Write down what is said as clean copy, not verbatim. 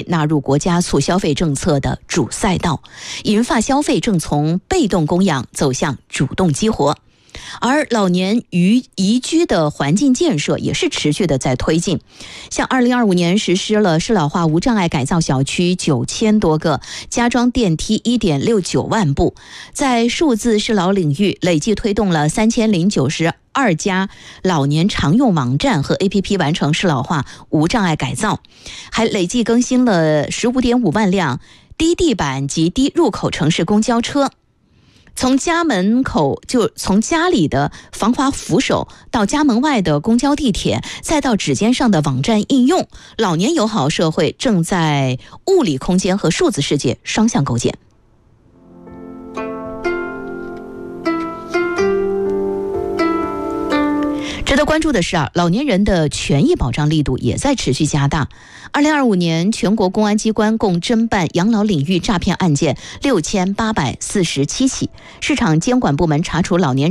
纳入国家促消费政策的主赛道，银发消费正从被动供养走向主动激活。而老年宜居的环境建设也是持续的在推进，像2025年实施了适老化无障碍改造小区9000多个，加装电梯1.69万部，在数字适老领域累计推动了3092家老年常用网站和 APP 完成适老化无障碍改造，还累计更新了15.5万辆低地板及低入口城市公交车。从家门口，就从家里的防滑扶手到家门外的公交地铁，再到指尖上的网站应用，老年友好社会正在物理空间和数字世界双向构建。值得关注的是老年人的权益保障力度也在持续加大。2025年，全国公安机关共侦办养老领域诈骗案件6847起，市场监管部门查处老年